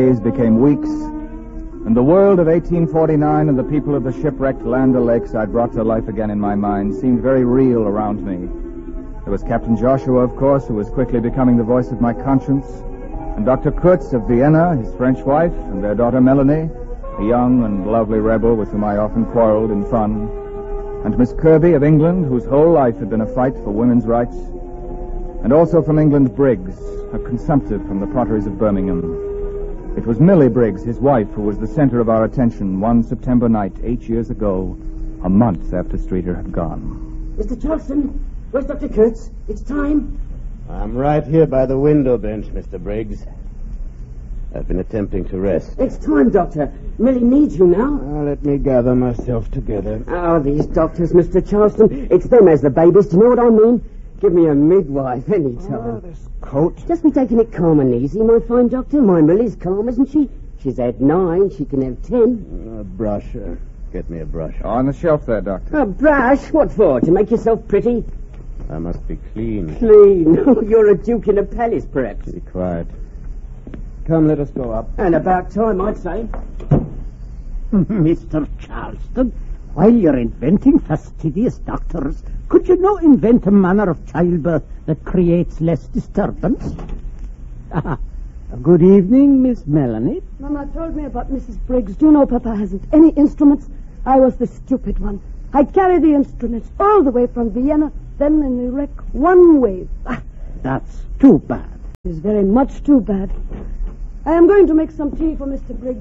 days became weeks, and the world of 1849 and the people of the shipwrecked Land O'Lakes I'd brought to life again in my mind seemed very real around me. There was Captain Joshua, of course, who was quickly becoming the voice of my conscience, and Dr. Kurtz of Vienna, his French wife, and their daughter Melanie, a young and lovely rebel with whom I often quarreled in fun, and Miss Kirby of England, whose whole life had been a fight for women's rights, and also from England Briggs, a consumptive from the potteries of Birmingham. It was Millie Briggs, his wife, who was the center of our attention one September night 8 years ago, a month after Streeter had gone. Mr. Charleston, where's Dr. Kurtz? It's time. I'm right here by the window bench, Mr. Briggs. I've been attempting to rest. It's time, Doctor. Millie needs you now. Let me gather myself together. Oh, these doctors, Mr. Charleston. It's them as the babies. Do you know what I mean? Give me a midwife any time. Oh, this coat. Just be taking it calm and easy, my fine doctor. My Millie's calm, isn't she? She's had 9. She can have 10. A brush. Get me a brush. On the shelf there, Doctor. A brush? What for? To make yourself pretty? I must be clean. Clean? You're a duke in a palace, perhaps. Be quiet. Come, let us go up. And about time, I'd say. Mr. Charleston, while you're inventing fastidious doctors, could you not invent a manner of childbirth that creates less disturbance? Good evening, Miss Melanie. Mama told me about Mrs. Briggs. Do you know Papa hasn't any instruments? I was the stupid one. I carried the instruments all the way from Vienna, then in the wreck one wave. That's too bad. It is very much too bad. I am going to make some tea for Mr. Briggs.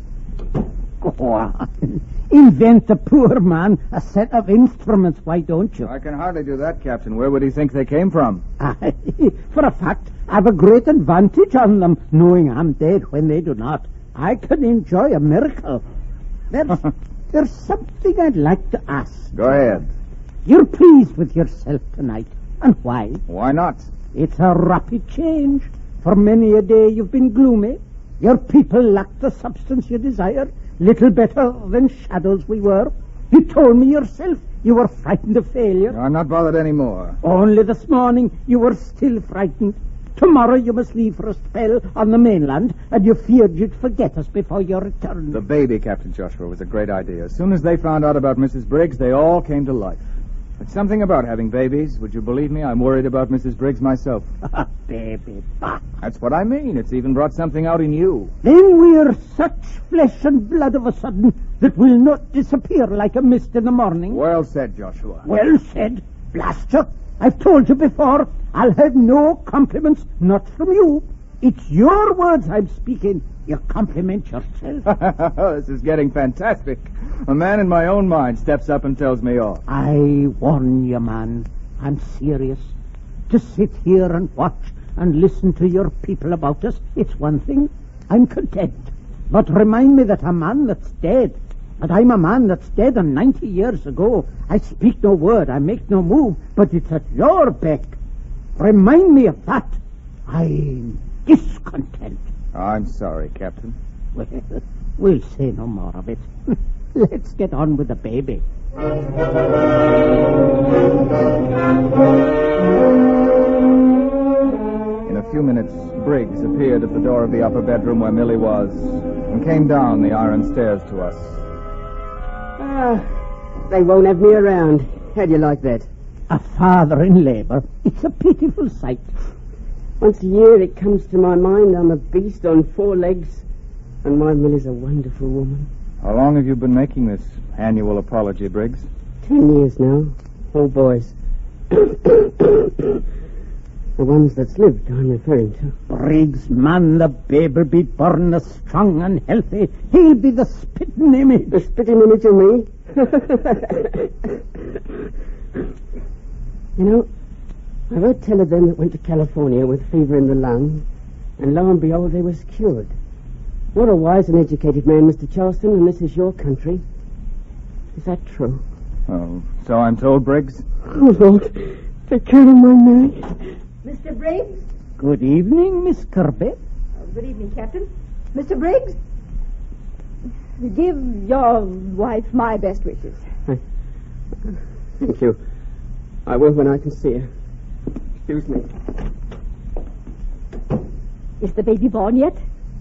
Go on. Invent the poor man a set of instruments, why don't you? I can hardly do that, Captain. Where would he think they came from? For a fact, I have a great advantage on them, knowing I'm dead when they do not. I can enjoy a miracle. There's something I'd like to ask. Go ahead. You're pleased with yourself tonight. And why? Why not? It's a rapid change. For many a day you've been gloomy. Your people lack the substance you desire. Little better than shadows we were. You told me yourself you were frightened of failure. I'm not bothered anymore. Only this morning you were still frightened. Tomorrow you must leave for a spell on the mainland, and you feared you'd forget us before your return. The baby, Captain Joshua, was a great idea. As soon as they found out about Mrs. Briggs, they all came to life. It's something about having babies. Would you believe me? I'm worried about Mrs. Briggs myself. Baby, bah. That's what I mean. It's even brought something out in you. Then we're such flesh and blood of a sudden that we'll not disappear like a mist in the morning. Well said, Joshua. Well said. Blast you. I've told you before, I'll have no compliments, not from you. It's your words I'm speaking. You compliment yourself. This is getting fantastic. A man in my own mind steps up and tells me off. I warn you, man. I'm serious. To sit here and watch and listen to your people about us, it's one thing. I'm content. But remind me that a man that's dead, and I'm a man that's dead 90 years ago. I speak no word, I make no move, but it's at your beck. Remind me of that. I'm discontent. I'm sorry, Captain. Well, we'll say no more of it. Let's get on with the baby. In a few minutes, Briggs appeared at the door of the upper bedroom where Millie was and came down the iron stairs to us. They won't have me around. How do you like that? A father in labor. It's a pitiful sight. Once a year it comes to my mind I'm a beast on 4 legs, and my Millie's a wonderful woman. How long have you been making this annual apology, Briggs? 10 years now. All boys. The ones that's lived I'm referring to. Briggs, man, the baby'll be born as strong and healthy. He'll be the spitting image. The spitting image of me? You know, I've heard tell of them that went to California with fever in the lung, and lo and behold, they was cured. You're a wise and educated man, Mr. Charleston, and this is your country. Is that true? Oh, so I'm told, Briggs? Oh, Lord, they're killing my Millie. Mr. Briggs? Good evening, Miss Kirby. Good evening, Captain. Mr. Briggs? Give your wife my best wishes. Thank you. I will when I can see her. Excuse me. Is the baby born yet?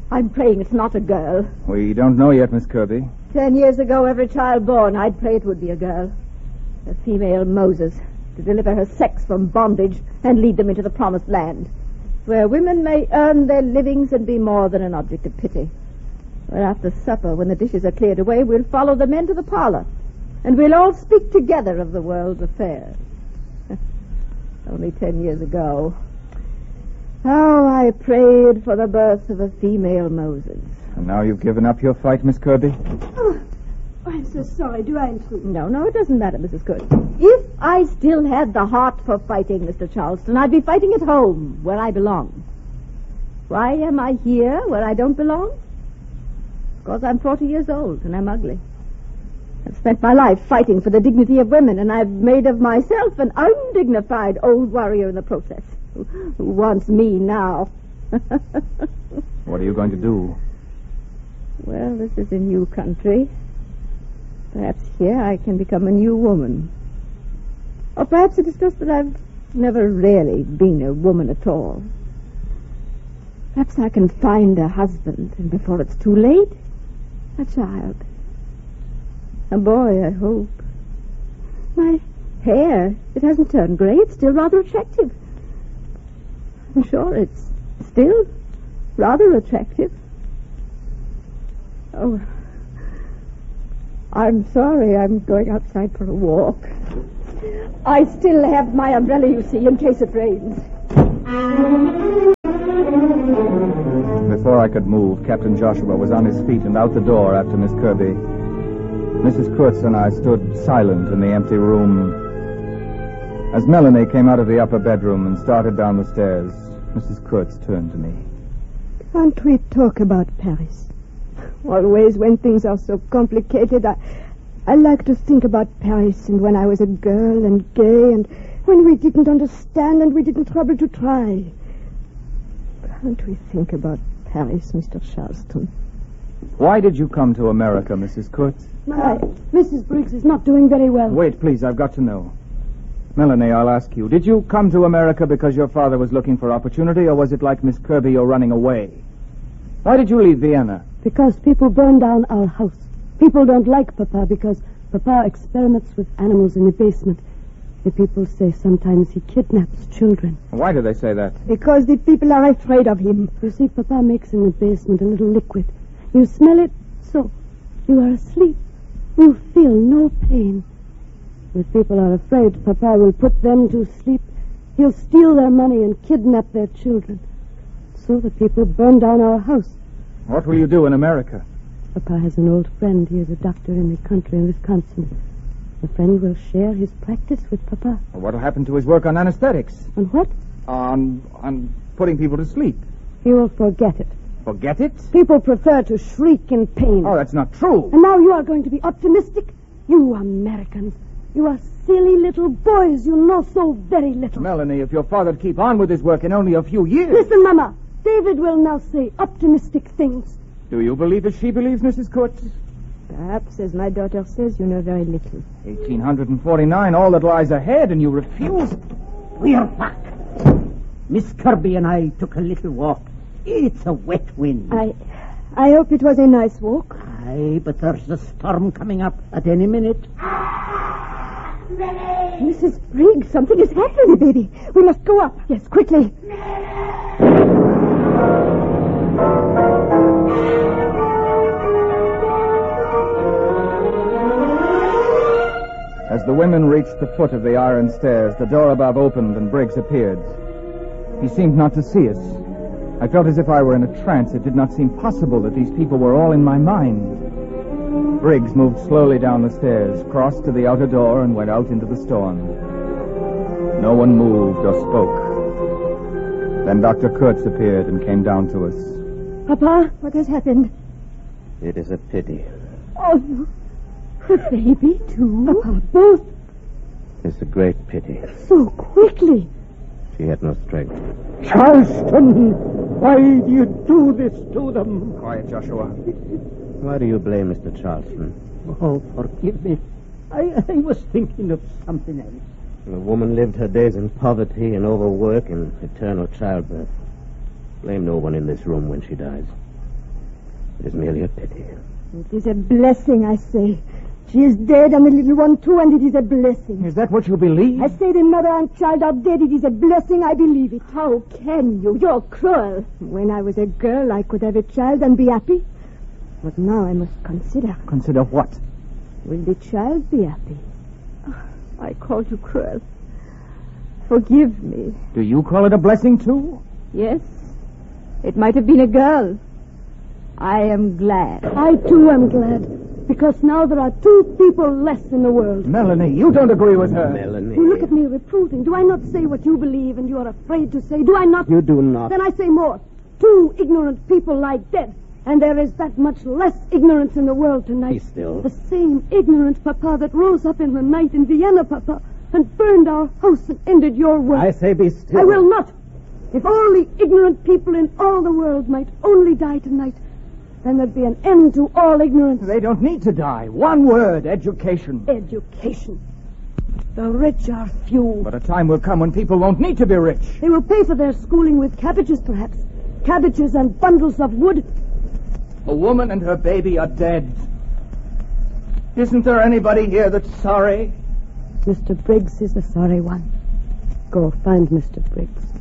I'm praying it's not a girl. We don't know yet, Miss Kirby. 10 years ago, every child born, I'd pray it would be a girl. A female Moses, to deliver her sex from bondage and lead them into the promised land, where women may earn their livings and be more than an object of pity. Where after supper, when the dishes are cleared away, we'll follow the men to the parlor, and we'll all speak together of the world's affairs. Only 10 years ago. How I prayed for the birth of a female Moses. And now you've given up your fight, Miss Kirby? Oh, I'm so sorry. Do I intrude? No, it doesn't matter, Mrs. Good. If I still had the heart for fighting, Mr. Charleston, I'd be fighting at home, where I belong. Why am I here, where I don't belong? Because I'm 40 years old, and I'm ugly. I've spent my life fighting for the dignity of women, and I've made of myself an undignified old warrior in the process. Who wants me now? What are you going to do? Well, this is a new country. Perhaps here I can become a new woman. Or perhaps it is just that I've never really been a woman at all. Perhaps I can find a husband, and before it's too late, a child. A boy, I hope. My hair, it hasn't turned gray. It's still rather attractive. I'm sure it's still rather attractive. Oh, I'm sorry. I'm going outside for a walk. I still have my umbrella, you see, in case it rains. Before I could move, Captain Joshua was on his feet and out the door after Miss Kirby. Mrs. Kurtz and I stood silent in the empty room. As Melanie came out of the upper bedroom and started down the stairs, Mrs. Kurtz turned to me. Can't we talk about Paris? Always when things are so complicated, I like to think about Paris and when I was a girl and gay and when we didn't understand and we didn't trouble to try. Can't we think about Paris, Mr. Charleston? Why did you come to America, Mrs. Kurtz? Mrs. Briggs is not doing very well. Wait, please, I've got to know. Melanie, I'll ask you. Did you come to America because your father was looking for opportunity, or was it like Miss Kirby, you're running away? Why did you leave Vienna? Because people burn down our house. People don't like Papa because Papa experiments with animals in the basement. The people say sometimes he kidnaps children. Why do they say that? Because the people are afraid of him. You see, Papa makes in the basement a little liquid. You smell it, so you are asleep. You feel no pain. If people are afraid Papa will put them to sleep, he'll steal their money and kidnap their children. So the people burn down our house. What will you do in America? Papa has an old friend. He is a doctor in the country in Wisconsin. The friend will share his practice with Papa. Well, what will happen to his work on anesthetics? On what? On putting people to sleep. He will forget it. Forget it? People prefer to shriek in pain. Oh, that's not true. And now you are going to be optimistic? You Americans. You are silly little boys. You know so very little. Melanie, if your father'd keep on with his work in only a few years... Listen, Mama. David will now say optimistic things. Do you believe as she believes, Mrs. Kurtz? Perhaps, as my daughter says, you know very little. 1849, all that lies ahead, and you refuse. We're back. Miss Kirby and I took a little walk. It's a wet wind. I hope it was a nice walk. Aye, but there's a storm coming up at any minute. Mrs. Briggs, something is happening, baby. We must go up. Yes, quickly. As the women reached the foot of the iron stairs, the door above opened and Briggs appeared. He seemed not to see us. I felt as if I were in a trance. It did not seem possible that these people were all in my mind. Briggs moved slowly down the stairs, crossed to the outer door, and went out into the storm. No one moved or spoke. Then Dr. Kurtz appeared and came down to us. Papa, what has happened? It is a pity. Oh, no. The baby, too? Papa, both. It's a great pity. So quickly. She had no strength. Charleston, why do you do this to them? Quiet, Joshua. Why do you blame Mr. Charleston? Oh, forgive me. I was thinking of something else. The woman lived her days in poverty and overwork and eternal childbirth. Blame no one in this room when she dies. It is a blessing, I say. She is dead, and the little one too, and it is a blessing. Is that what you believe? I say the mother and child are dead. It is a blessing. I believe it. How can you? You're cruel. When I was a girl, I could have a child and be happy. But now I must consider. Consider what? Will the child be happy? Oh, I called you cruel. Forgive me. Do you call it a blessing, too? Yes. It might have been a girl. I am glad. I, too, am glad. Because now there are 2 people less in the world. Melanie, you don't agree with her. Melanie. You look at me reproving. Do I not say what you believe and you are afraid to say? Do I not? You do not. Then I say more. 2 ignorant people lie dead. And there is that much less ignorance in the world tonight. Be still. The same ignorant Papa that rose up in the night in Vienna, Papa, and burned our house and ended your work. I say be still. I will not. If all the ignorant people in all the world might only die tonight, then there'd be an end to all ignorance. They don't need to die. One word, education. Education. The rich are few. But a time will come when people won't need to be rich. They will pay for their schooling with cabbages, perhaps. Cabbages and bundles of wood. A woman and her baby are dead. Isn't there anybody here that's sorry? Mr. Briggs is the sorry one. Go find Mr. Briggs.